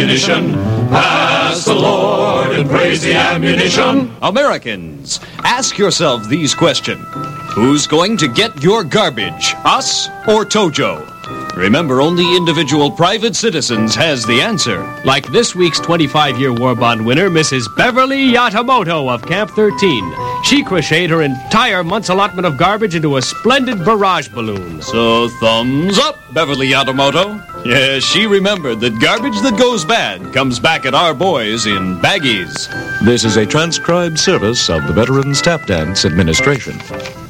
ammunition. Pass the Lord and praise the ammunition. Americans, ask yourselves these questions. Who's going to get your garbage, us or Tojo? Remember, only individual private citizens has the answer. Like this week's 25-year war bond winner, Mrs. Beverly Yatamoto of Camp 13. She crocheted her entire month's allotment of garbage into a splendid barrage balloon. So thumbs up, Beverly Yatamoto. Yes, she remembered that garbage that goes bad comes back at our boys in baggies. This is a transcribed service of the Veterans Tap Dance Administration.